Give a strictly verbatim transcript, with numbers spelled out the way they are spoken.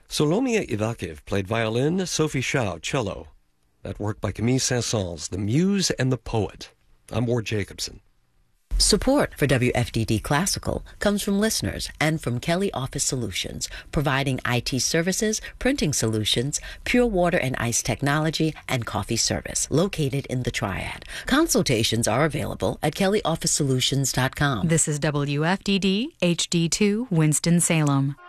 Solomia Ivakhiv played violin, Sophie Shao cello. That work by Camille Saint-Saëns, The Muse and the Poet. I'm Ward Jacobson. Support for W F D D Classical comes from listeners and from Kelly Office Solutions, providing I T services, printing solutions, pure water and ice technology, and coffee service, located in the Triad. Consultations are available at kelly office solutions dot com. This is W F D D H D two Winston-Salem.